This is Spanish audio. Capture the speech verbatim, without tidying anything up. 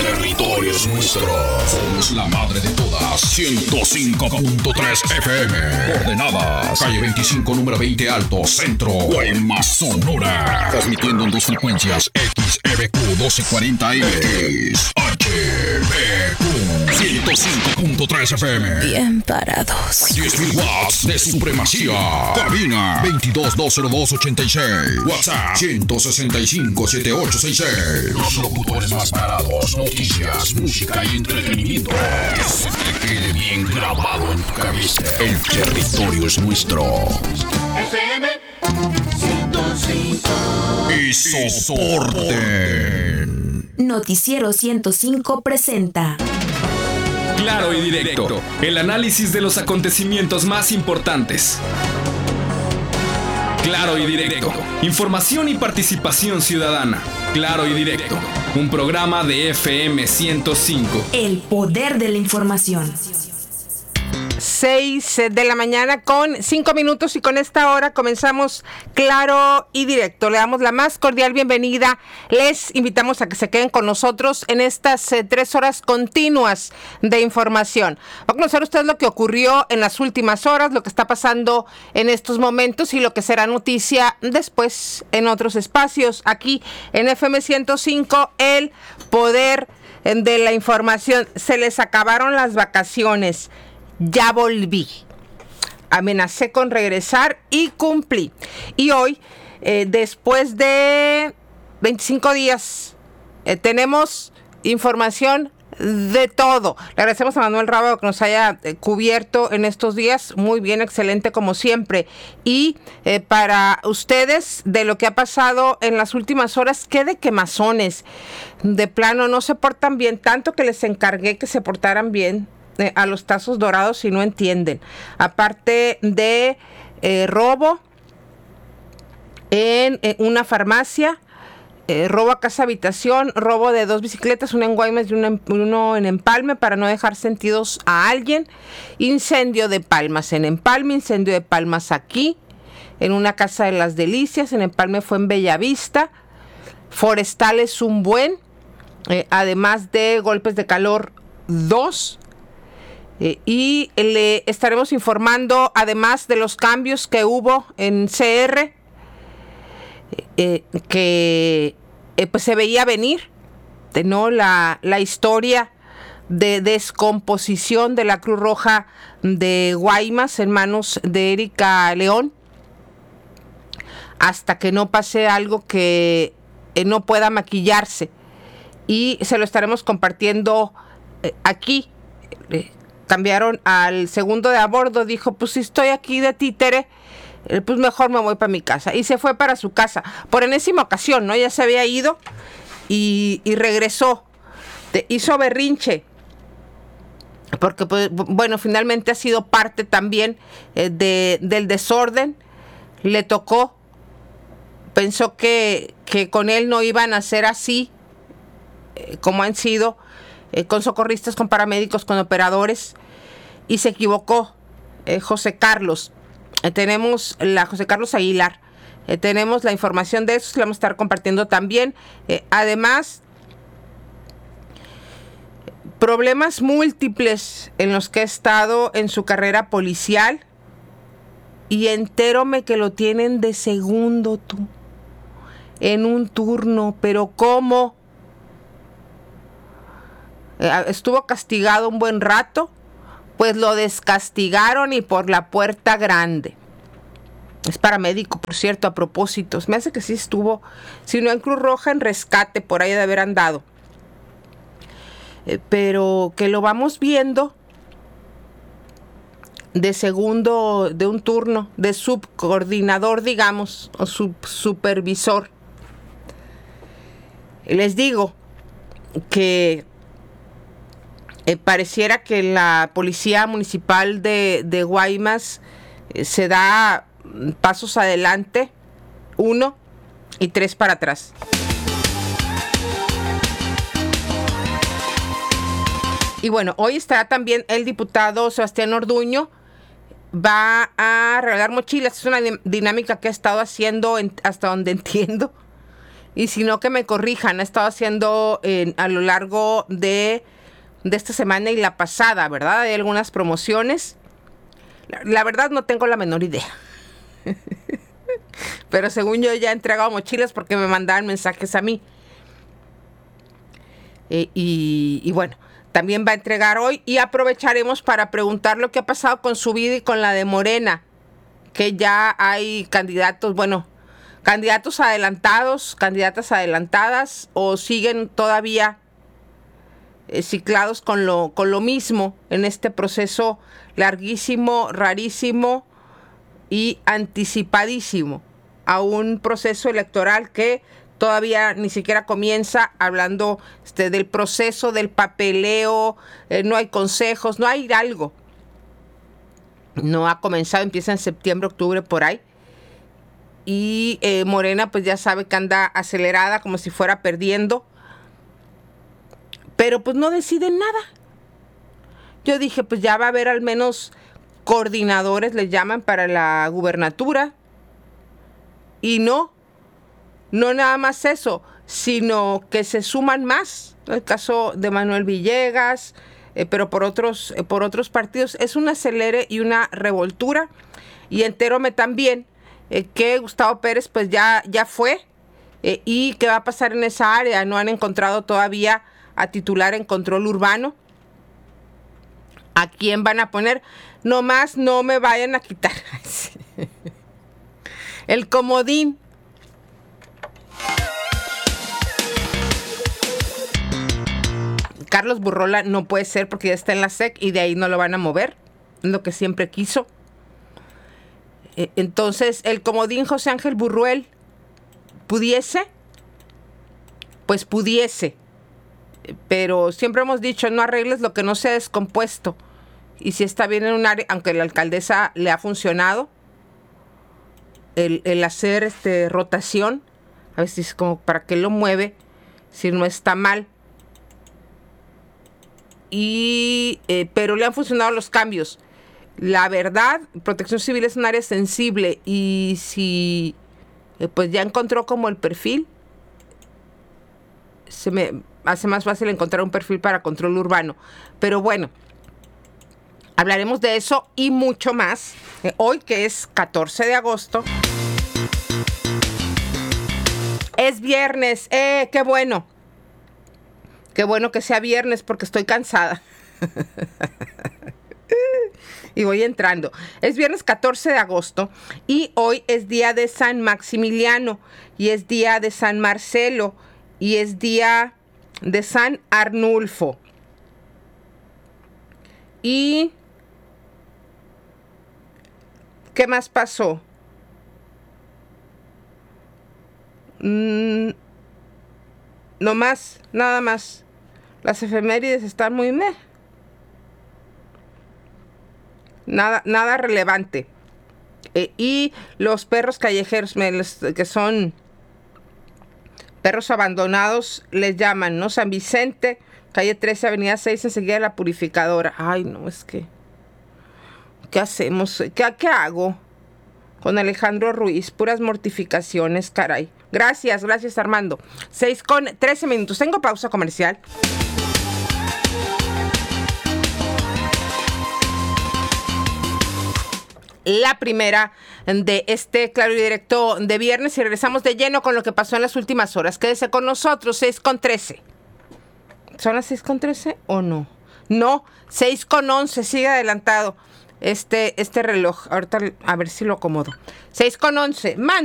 territorio es nuestro. Somos la madre de todas. ciento cinco punto tres F M. Coordenadas. Calle veinticinco, número veinte Alto, Centro. Guaymas, Sonora. Transmitiendo en dos frecuencias. X E B Q doce cuarenta M. X H B Q ciento cinco punto tres F M. Bien parados. diez mil watts de supremacía. Cabina veintidós, dos cero dos, ochenta y seis. WhatsApp ciento sesenta y cinco, setenta y ocho sesenta y seis. Los locutores más parados. Noticias, música y entretenimiento. Que se te quede bien grabado en tu cabeza. El territorio es nuestro. F M ciento cinco. Y soporten. Noticiero ciento cinco presenta Claro y Directo, el análisis de los acontecimientos más importantes. Claro y Directo, información y participación ciudadana. Claro y Directo, un programa de F M ciento cinco. El poder de la información. seis de la mañana con cinco minutos y con esta hora comenzamos Claro y Directo. Le damos la más cordial bienvenida. Les invitamos a que se queden con nosotros en estas eh, tres horas continuas de información. Va a conocer usted lo que ocurrió en las últimas horas, lo que está pasando en estos momentos y lo que será noticia después en otros espacios. Aquí en F M ciento cinco, el poder de la información. Se les acabaron las vacaciones. Ya volví. Amenacé con regresar y cumplí. Y hoy, eh, después de veinticinco días, eh, tenemos información de todo. Le agradecemos a Manuel Rábago que nos haya eh, cubierto en estos días. Muy bien, excelente como siempre. Y eh, para ustedes, de lo que ha pasado en las últimas horas, ¿qué de quemazones? De plano, no se portan bien. Tanto que les encargué que se portaran bien Eh, a los tazos dorados y no entienden. Aparte de eh, robo en eh, una farmacia, eh, robo a casa habitación, robo de dos bicicletas, una en Guaymas y una en, uno en Empalme para no dejar sentidos a alguien, incendio de Palmas en Empalme, incendio de Palmas aquí, en una casa de las Delicias, en Empalme fue en Bellavista, forestales un buen, eh, además de golpes de calor dos. Eh, y le estaremos informando además de los cambios que hubo en C R, eh, que eh, pues se veía venir, de, ¿no? la, la historia de descomposición de la Cruz Roja de Guaymas en manos de Erika León, hasta que no pase algo que eh, no pueda maquillarse, y se lo estaremos compartiendo eh, aquí. eh, Cambiaron al segundo de a bordo, dijo, pues si estoy aquí de títere, eh, pues mejor me voy para mi casa. Y se fue para su casa, por enésima ocasión, ¿no? Ya se había ido y, y regresó. Te hizo berrinche, porque, pues, bueno, finalmente ha sido parte también eh, de, del desorden. Le tocó, pensó que, que con él no iban a ser así, eh, como han sido, Eh, con socorristas, con paramédicos, con operadores, y se equivocó. eh, José Carlos, eh, tenemos la José Carlos Aguilar, eh, tenemos la información de eso, la vamos a estar compartiendo también. Eh, además, problemas múltiples en los que ha estado en su carrera policial, y entéróme que lo tienen de segundo, tú, en un turno, pero ¿cómo? Estuvo castigado un buen rato, pues lo descastigaron y por la puerta grande. Es paramédico, por cierto, a propósito. Me hace que sí estuvo, si no en Cruz Roja, en rescate, por ahí de haber andado. Eh, pero que lo vamos viendo de segundo, de un turno, de subcoordinador, digamos, o sub supervisor. Les digo que Eh, pareciera que la Policía Municipal de, de Guaymas eh, se da pasos adelante, uno, y tres para atrás. Y bueno, hoy estará también el diputado Sebastián Orduño, va a regalar mochilas. Es una dinámica que ha estado haciendo, en, hasta donde entiendo, y si no que me corrijan. Ha estado haciendo eh, a lo largo de, de esta semana y la pasada, ¿verdad? Hay algunas promociones. La, la verdad no tengo la menor idea. Pero según yo ya he entregado mochilas porque me mandaban mensajes a mí. Eh, y, y bueno, también va a entregar hoy y aprovecharemos para preguntar lo que ha pasado con su vida y con la de Morena, que ya hay candidatos, bueno, candidatos adelantados, candidatas adelantadas, o siguen todavía eh, ciclados con lo, con lo mismo en este proceso larguísimo, rarísimo y anticipadísimo a un proceso electoral que todavía ni siquiera comienza, hablando este, del proceso, del papeleo, eh, no hay consejos, no hay algo. No ha comenzado, empieza en septiembre, octubre, por ahí. Y eh, Morena pues ya sabe que anda acelerada como si fuera perdiendo. Pero pues no deciden nada. Yo dije pues ya va a haber al menos coordinadores, les llaman, para la gubernatura. Y no, no nada más eso, sino que se suman más. El caso de Manuel Villegas, eh, pero por otros, eh, por otros partidos. Es un acelere y una revoltura. Y enteróme también eh, que Gustavo Pérez pues ya, ya fue. Eh, y qué va a pasar en esa área. No han encontrado todavía a titular en control urbano. ¿A quién van a poner? Nomás no me vayan a quitar el comodín. Carlos Burrola no puede ser porque ya está en la S E C y de ahí no lo van a mover. Es lo que siempre quiso. Entonces, el comodín José Ángel Burruel, ¿pudiese? Pues pudiese. Pero siempre hemos dicho, no arregles lo que no se ha descompuesto. Y si está bien en un área, aunque la alcaldesa le ha funcionado, el, el hacer este, rotación, a veces como para qué lo mueve si no está mal. Y, eh, pero le han funcionado los cambios. La verdad, Protección Civil es un área sensible y si eh, pues ya encontró como el perfil, se me hace más fácil encontrar un perfil para control urbano. Pero bueno, hablaremos de eso y mucho más eh, hoy, que es catorce de agosto. Es viernes, eh, qué bueno. Qué bueno que sea viernes porque estoy cansada. Y voy entrando. Es viernes catorce de agosto y hoy es día de San Maximiliano y es día de San Marcelo y es día de San Arnulfo. ¿Y qué más pasó? Mm, no más, nada más. Las efemérides están muy meh. Nada, nada relevante. Eh, y los perros callejeros, me, les, que son perros abandonados, les llaman, ¿no? San Vicente, calle trece, avenida seis, enseguida de la Purificadora. Ay, no, es que... ¿Qué hacemos? ¿Qué, qué hago con Alejandro Ruiz? Puras mortificaciones, caray. Gracias, gracias Armando. seis con trece minutos. Tengo pausa comercial. La primera de este Claro y Directo de viernes y regresamos de lleno con lo que pasó en las últimas horas. Quédese con nosotros, seis con trece. ¿Son las seis con trece o no? No, seis con once, sigue adelantado este, este reloj. Ahorita a ver si lo acomodo. seis con once, man.